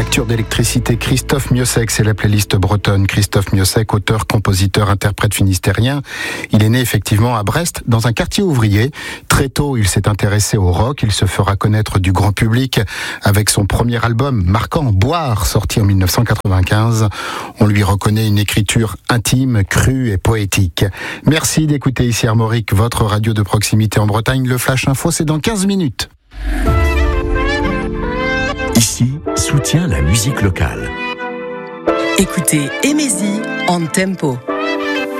facture d'électricité. Christophe Miossec, c'est la playlist bretonne. Christophe Miossec, auteur, compositeur, interprète finistérien. Il est né effectivement à Brest, dans un quartier ouvrier. Très tôt, il s'est intéressé au rock. Il se fera connaître du grand public avec son premier album marquant, Boire, sorti en 1995. On lui reconnaît une écriture intime, crue et poétique. Merci d'écouter ici Armorique, votre radio de proximité en Bretagne. Le Flash Info, c'est dans 15 minutes. Ici, soutient la musique locale. Écoutez Emezi en tempo.